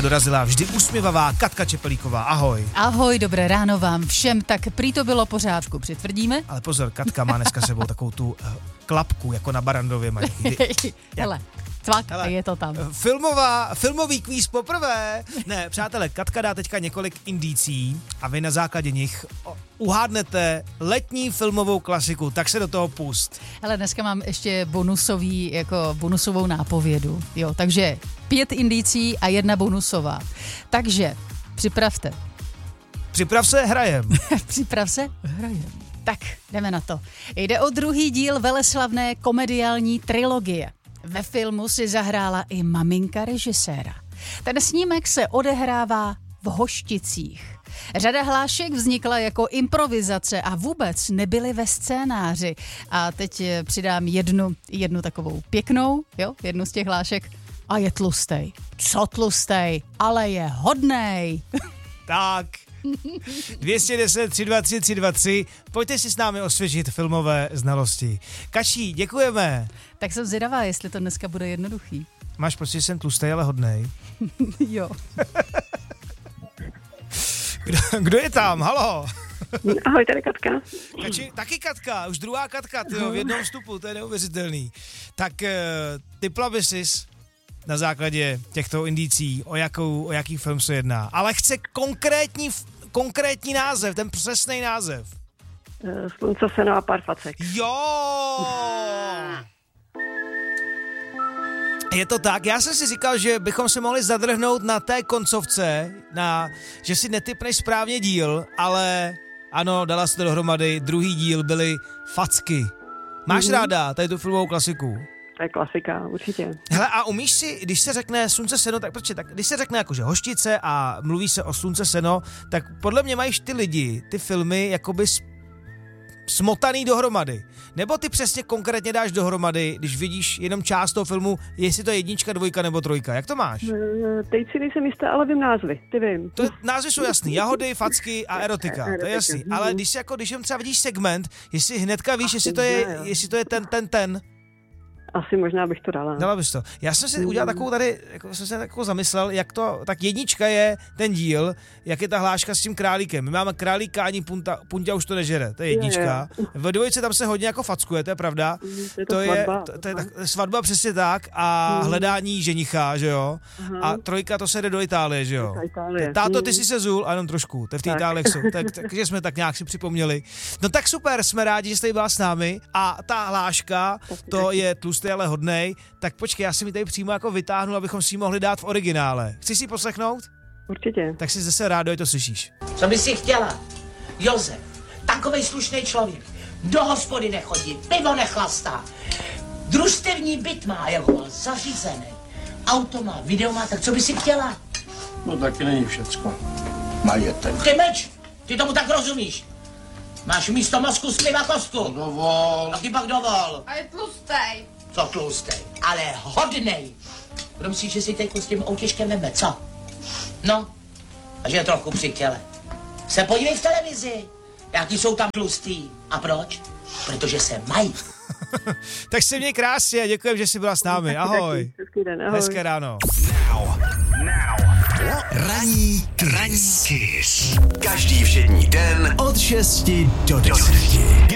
Dorazila vždy usměvavá Katka Čepelíková. Ahoj. Ahoj, dobré ráno vám všem. Tak prý to bylo pořádku, přitvrdíme? Ale pozor, Katka má dneska sebou takovou tu klapku, jako na Barandově mají. Hele, cvak, a je to tam. Filmový kvíz poprvé. Ne, přátelé, Katka dá teďka několik indicí a vy na základě nich uhádnete letní filmovou klasiku, tak se do toho pust. Hele, dneska mám ještě bonusovou nápovědu, jo, takže 5 indicí a 1 bonusová. Takže připravte. Připrav se, hrajem. Připrav se, hrajem. Tak, jdeme na to. Jde o druhý díl veleslavné komediální trilogie. Ve filmu si zahrála i maminka režiséra. Ten snímek se odehrává v Hošticích. Řada hlášek vznikla jako improvizace a vůbec nebyly ve scénáři. A teď přidám jednu takovou pěknou, jo, jednu z těch hlášek. A je tlustej. Co tlustej? Ale je hodnej. Tak. 210 323 323. Pojďte si s námi osvěžit filmové znalosti. Kačí, děkujeme. Tak jsem zvědavá, jestli to dneska bude jednoduchý. Máš pocit, že jsem tlustej, ale hodnej? Jo. Kdo je tam? Halo? Ahoj, tady Katka. Kači, taky Katka, už druhá Katka, tyjo, v jednom vstupu, to je neuvěřitelný. Tak tipla by sis na základě těchto indicí, o jaký film se jedná. Ale chce konkrétní název, ten přesný název. Slunce, seno a pár facek. Jo! Je to tak, já jsem si říkal, že bychom se mohli zadrhnout na té koncovce, že si netipneš správně díl, ale ano, dala se to dohromady, druhý díl byly facky. Máš ráda tady tu filmovou klasiku? To je klasika, určitě. Hele, a umíš si, když se řekne slunce, seno, tak když se řekne jakože Hoštice a mluví se o slunce, seno, tak podle mě mají ty lidi, ty filmy jakoby smotaný dohromady. Nebo ty přesně konkrétně dáš dohromady, když vidíš jenom část toho filmu, jestli to je 1, 2 nebo 3. Jak to máš? Teď si nejsem jistá, ale vím názvy. Ty vím. Názvy jsou jasný. Jahody, facky a erotika. To je jasný. Ale když jen třeba vidíš segment, jestli hnedka víš, jestli to je ten. Asi možná bych to dala. Dala bys to. Já jsem si udělal takovou tady, jsem se takovou zamyslel, jak to, tak 1 je ten díl, jak je ta hláška s tím králíkem. My máme králíka, ani punťa už to nežere, to je 1. Ve 2 tam se hodně jako fackuje, to je pravda. To je svatba přesně tak a hledání ženicha, že jo. A 3 to se jde do Itálie, že jo. Táto, ty jsi se zul, a jenom trošku, to v té Itálii jsou, takže jsme tak nějak si připomněli. No tak super, jsme rádi, že jste byla s námi a ta hláška, to je tlustý, ale hodnej, tak počkej, já si mi tady přímo jako vytáhnu, abychom si ji mohli dát v originále. Chceš si ji poslechnout? Určitě. Tak si zase rádo, to slyšíš. Co by si chtěla? Josef, takovej slušný člověk, do hospody nechodí, pivo nechlastá, družstevní byt má, jeho zařízený, auto má, video má, tak co by si chtěla? No taky není všecko. Majetek. Ty meč, ty tomu tak rozumíš. Máš místo mozku sliva kostku. Dovol. Taky pak dovol. A je tlustej. Co tlustej, ale hodnej. Kdo myslíš, že si teď s tím outěžkem veme, co? No, a že je trochu při těle. Se podívej v televizi, jaký jsou tam tlustý. A proč? Protože se mají. Tak se měj krásně, děkujem, že jsi byla s námi. Ahoj. Hezký den, ahoj. Hezké ráno. Ranní Kiss. Každý všední den od 6 do 10.